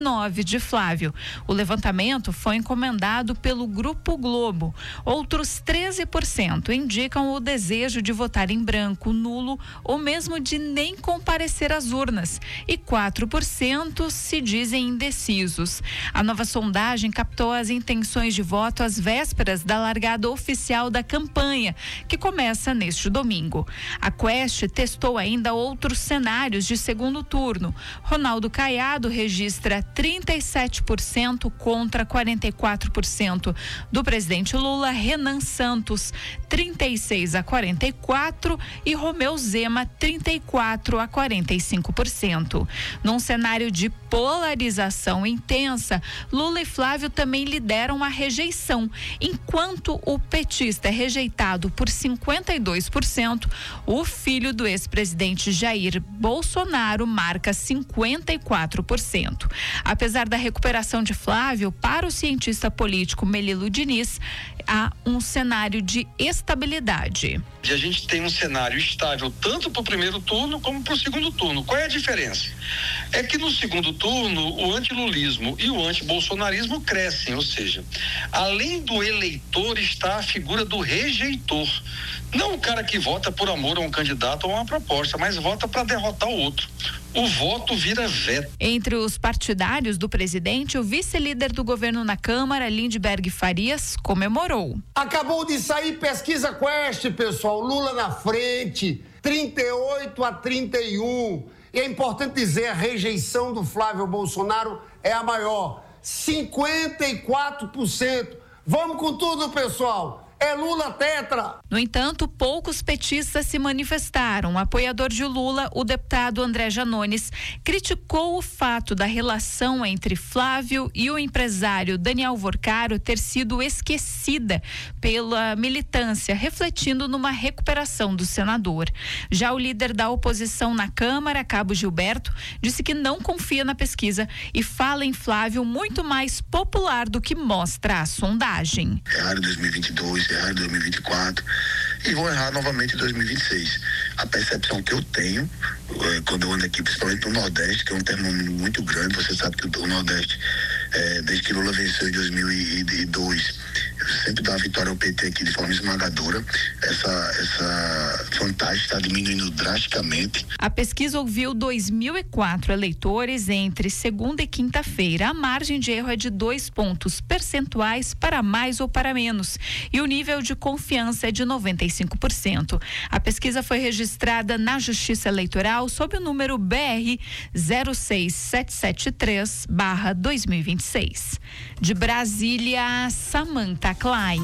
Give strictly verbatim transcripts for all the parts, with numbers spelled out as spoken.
nove de Flávio. O levantamento foi encomendado pelo Grupo Globo. Outros treze por cento indicam o desejo de votar em branco, nulo ou mesmo de nem comparecer às urnas. E quatro por cento se dizem indecisos. A nova sondagem captou as intenções de voto às vésperas da largada oficial da campanha, que começa neste domingo. A Quest testou ainda outros cenários de segundo turno. Ronaldo Caiado registra trinta e sete por cento contra quarenta e quatro por cento do presidente Lula. Renan Santos, trinta e seis a quarenta e quatro e Romeu Zema, trinta e quatro a quarenta e cinco por cento. Num cenário de polarização intensa, Lula e Flávio também lideram a rejeição. Enquanto o petista é rejeitado por cinquenta e dois por cento, o filho do ex-presidente Jair Bolsonaro marca cinquenta e quatro por cento. Apesar da recuperação de Flávio, para o cientista político Melilo Diniz, há um cenário de estabilidade. A gente tem um cenário estável tanto para o primeiro turno como para o segundo turno. Qual é a diferença? É que no segundo turno o antilulismo e o antibolsonarismo crescem, ou seja, além do eleitor está a figura do rejeitor. Não o cara que vota por amor a um candidato ou a uma proposta, mas vota para derrotar o outro. O voto vira veto. Entre os partidários do presidente, o vice-líder do governo na Câmara, Lindbergh Farias, comemorou. Acabou de sair pesquisa Quest, pessoal. Lula na frente, trinta e oito a trinta e um. E é importante dizer, a rejeição do Flávio Bolsonaro é a maior, cinquenta e quatro por cento. Vamos com tudo, pessoal. É Lula tetra. No entanto, poucos petistas se manifestaram. O apoiador de Lula, o deputado André Janones, criticou o fato da relação entre Flávio e o empresário Daniel Vorcaro ter sido esquecida pela militância, refletindo numa recuperação do senador. Já o líder da oposição na Câmara, Cabo Gilberto, disse que não confia na pesquisa e fala em Flávio muito mais popular do que mostra a sondagem. Erraram em dois mil e vinte e dois, errar em dois mil e vinte e quatro e vão errar novamente em dois mil e vinte e seis. A percepção que eu tenho, quando eu ando aqui, principalmente no Nordeste, que é um termômetro muito grande, você sabe que o Nordeste, é, desde que Lula venceu em dois mil e dois, sempre dá a vitória ao P T aqui de forma esmagadora. Essa, essa vantagem está diminuindo drasticamente. A pesquisa ouviu dois mil e quatro eleitores entre segunda e quinta-feira. A margem de erro é de dois pontos percentuais para mais ou para menos. E o nível de confiança é de noventa e cinco por cento. A pesquisa foi registrada na Justiça Eleitoral sob o número B R zero seis sete sete três barra dois mil e vinte e seis. De Brasília, Samantha Klein.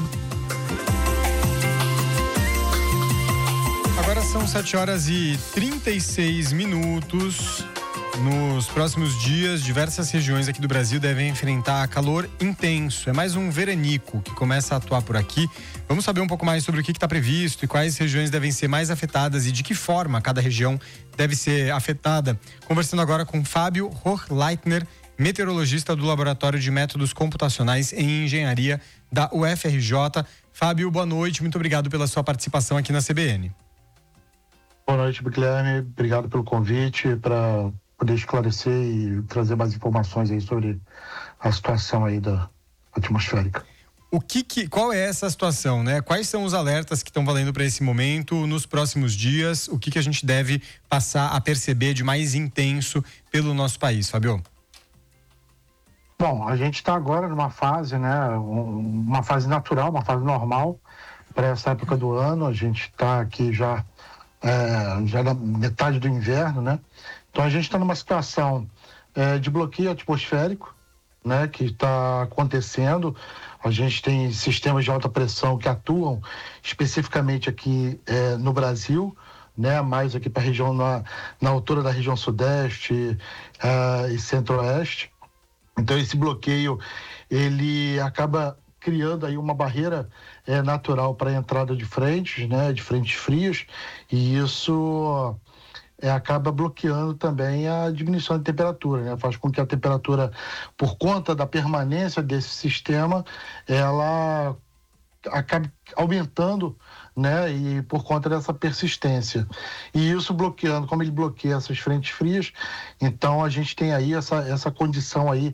Agora são sete horas e trinta e seis minutos. Nos próximos dias, diversas regiões aqui do Brasil devem enfrentar calor intenso. É mais um veranico que começa a atuar por aqui. Vamos saber um pouco mais sobre o que está previsto e quais regiões devem ser mais afetadas e de que forma cada região deve ser afetada. Conversando agora com Fábio Hochleitner, meteorologista do Laboratório de Métodos Computacionais em Engenharia da U F R J. Fábio, boa noite. Muito obrigado pela sua participação aqui na C B N. Boa noite, Guilherme. Obrigado pelo convite para poder esclarecer e trazer mais informações aí sobre a situação aí da atmosférica. O que, que qual é essa situação, né? Quais são os alertas que estão valendo para esse momento nos próximos dias? O que que a gente deve passar a perceber de mais intenso pelo nosso país, Fábio? Bom, a gente está agora numa fase, né? Uma fase natural, uma fase normal para essa época do ano. A gente está aqui já é, já na metade do inverno, né? Então a gente está numa situação é, de bloqueio atmosférico, né, que está acontecendo. A gente tem sistemas de alta pressão que atuam especificamente aqui é, no Brasil, né, mais aqui para a região, na, na altura da região sudeste é, e centro-oeste. Então esse bloqueio, ele acaba criando aí uma barreira é, natural para a entrada de frentes, né, de frentes frias, e isso é, acaba bloqueando também a diminuição de temperatura, né, faz com que a temperatura, por conta da permanência desse sistema, ela acabe aumentando, né, e por conta dessa persistência. E isso bloqueando, como ele bloqueia essas frentes frias, então a gente tem aí essa, essa condição aí